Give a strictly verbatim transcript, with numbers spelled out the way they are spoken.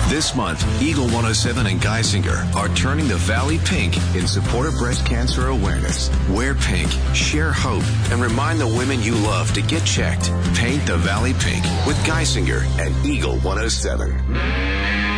This month, Eagle one oh seven and Geisinger are turning the Valley pink in support of breast cancer awareness. Wear pink, share hope, and remind the women you love to get checked. Paint the Valley pink with Geisinger and Eagle one oh seven.